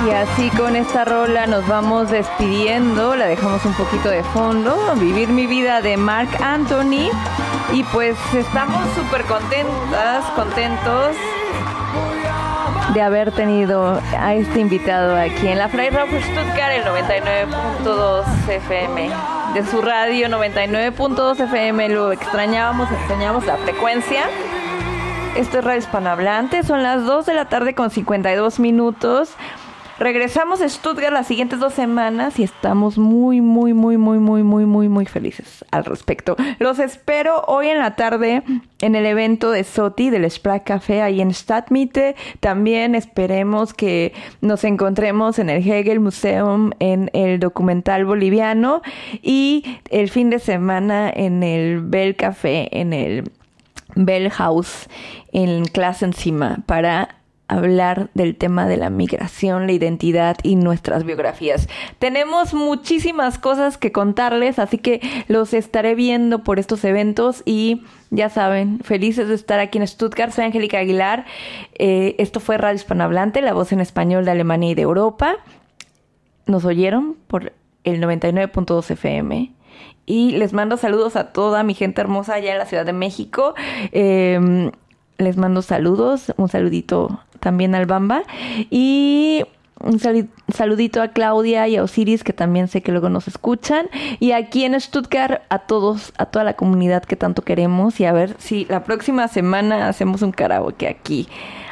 Y así con esta rola nos vamos despidiendo, la dejamos un poquito de fondo, Vivir mi vida de Marc Anthony. Y pues estamos súper contentos de haber tenido a este invitado aquí en la Freiradio Stuttgart, el 99.2 FM. De su radio 99.2 FM, lo extrañábamos la frecuencia. Esto es Radio Hispanohablante, son las 2 de la tarde con 52 minutos. Regresamos a Stuttgart las siguientes 2 semanas y estamos muy felices al respecto. Los espero hoy en la tarde en el evento de SOTI, del Sprachcafé, ahí en Stadtmitte. También esperemos que nos encontremos en el Hegel Museum, en el documental boliviano, y el fin de semana en el Bell Café, en el Bell House, en Klassenzimmer, para hablar del tema de la migración, la identidad y nuestras biografías. Tenemos muchísimas cosas que contarles, así que los estaré viendo por estos eventos y ya saben, felices de estar aquí en Stuttgart. Soy Angélica Aguilar. Esto fue Radio Hispanohablante, la voz en español de Alemania y de Europa. Nos oyeron por el 99.2 FM. Y les mando saludos a toda mi gente hermosa allá en la Ciudad de México. Les mando saludos, un saludito también al Bamba y un saludito a Claudia y a Osiris, que también sé que luego nos escuchan, y aquí en Stuttgart a todos, a toda la comunidad que tanto queremos, y a ver si la próxima semana hacemos un karaoke aquí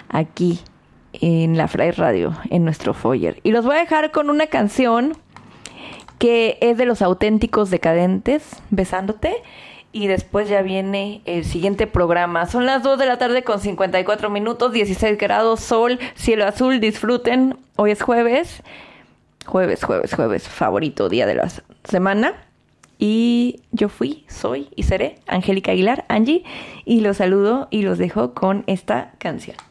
en la Freiradio, en nuestro foyer. Y los voy a dejar con una canción que es de Los Auténticos Decadentes, Besándote. Y después ya viene el siguiente programa. Son las 2 de la tarde con 54 minutos, 16 grados, sol, cielo azul. Disfruten. Hoy es jueves, favorito día de la semana. Y yo soy y seré Angélica Aguilar, Angie. Y los saludo y los dejo con esta canción.